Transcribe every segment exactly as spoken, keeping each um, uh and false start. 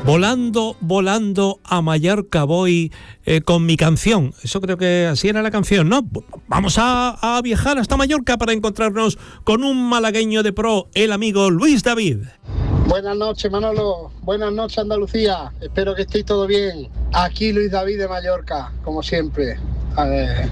Volando, volando a Mallorca voy eh, con mi canción. Eso creo que así era la canción, ¿no? Vamos a, a viajar hasta Mallorca para encontrarnos con un malagueño de pro, el amigo Luis David. Buenas noches, Manolo. Buenas noches, Andalucía. Espero que estéis todo bien. Aquí Luis David de Mallorca, como siempre. A ver,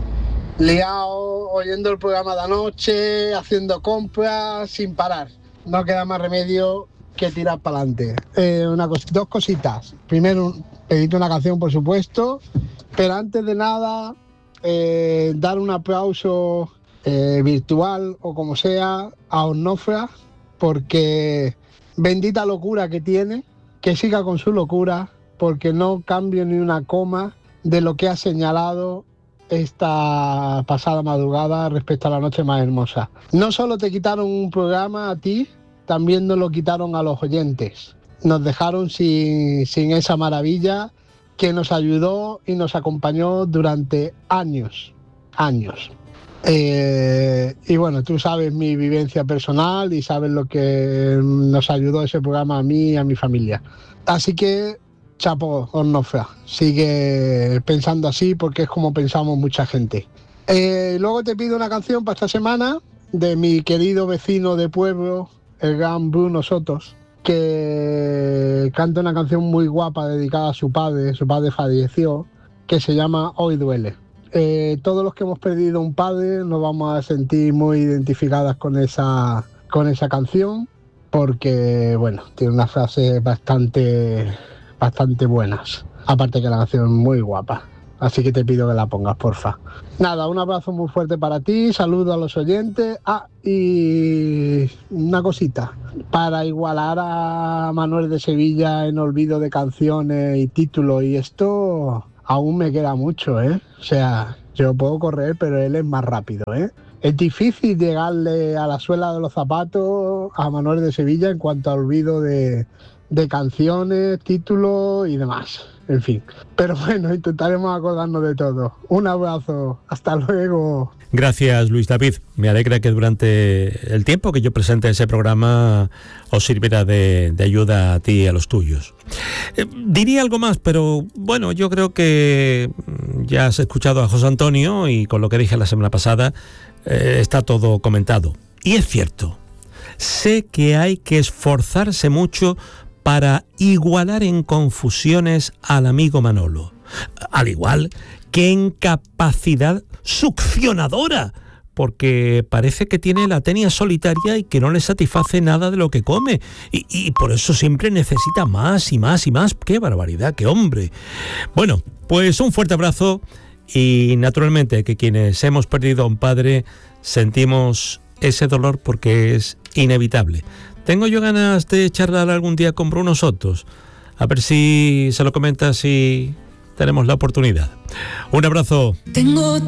liado, oyendo el programa de anoche, haciendo compras sin parar. No queda más remedio que tirar para adelante. Eh, una cos- dos cositas. Primero, pedirte una canción, por supuesto, pero antes de nada, eh, dar un aplauso eh, virtual o como sea a Onofra, porque bendita locura que tiene, que siga con su locura, porque no cambio ni una coma de lo que ha señalado esta pasada madrugada respecto a la noche más hermosa. No solo te quitaron un programa a ti, también nos lo quitaron a los oyentes. Nos dejaron sin, sin esa maravilla que nos ayudó y nos acompañó durante años, años. Eh, y bueno, tú sabes mi vivencia personal y sabes lo que nos ayudó ese programa a mí y a mi familia. Así que, chapo, Onofra, sigue pensando así porque es como pensamos mucha gente. Eh, luego te pido una canción para esta semana de mi querido vecino de pueblo, el gran Bruno Sotos, que canta una canción muy guapa dedicada a su padre. Su padre falleció, que se llama Hoy Duele. Eh, todos los que hemos perdido un padre nos vamos a sentir muy identificadas con esa, con esa canción, porque bueno, tiene unas frases bastante, bastante buenas. Aparte que la canción es muy guapa. Así que te pido que la pongas, porfa. Nada, un abrazo muy fuerte para ti, saludo a los oyentes. Ah, y una cosita. Para igualar a Manuel de Sevilla en olvido de canciones y títulos y esto, aún me queda mucho, ¿eh? O sea, yo puedo correr, pero él es más rápido, ¿eh? Es difícil llegarle a la suela de los zapatos a Manuel de Sevilla en cuanto a olvido de, de canciones, títulos y demás. En fin, pero bueno, intentaremos acordarnos de todo. Un abrazo, hasta luego. Gracias, Luis David. Me alegra que durante el tiempo que yo presente ese programa os sirviera de, de ayuda a ti y a los tuyos. Eh, diría algo más, pero bueno, yo creo que ya has escuchado a José Antonio y con lo que dije la semana pasada eh, está todo comentado. Y es cierto, sé que hay que esforzarse mucho para igualar en confusiones al amigo Manolo, al igual que en capacidad succionadora, porque parece que tiene la tenia solitaria y que no le satisface nada de lo que come, y, y por eso siempre necesita más y más y más. ¡Qué barbaridad, qué hombre! Bueno, pues un fuerte abrazo, y naturalmente que quienes hemos perdido a un padre sentimos ese dolor porque es inevitable. Tengo yo ganas de charlar algún día con Bruno Sotos, a ver si se lo comentas y tenemos la oportunidad. Un abrazo. Tengo